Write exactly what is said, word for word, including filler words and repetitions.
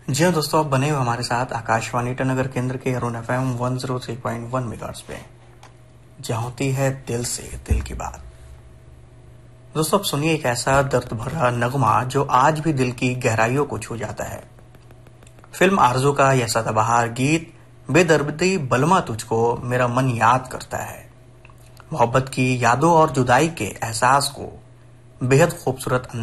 जी हाँ दोस्तों, आप बने हुए हमारे साथ आकाशवाणी ईटानगर केंद्र के Arun F M one zero three point one megahertz पे, जहाँ होती है दिल से दिल की बात। दोस्तों, अब सुनिए एक ऐसा दर्द भरा नगमा जो आज भी दिल की गहराइयों को छू जाता है। फिल्म आरज़ू का यह सदाबहार गीत बेदर्दी बलमा तुझको मेरा मन याद करता है। मोहब्बत की यादों और जुदाई के एहसास को बेहद खूबसूरत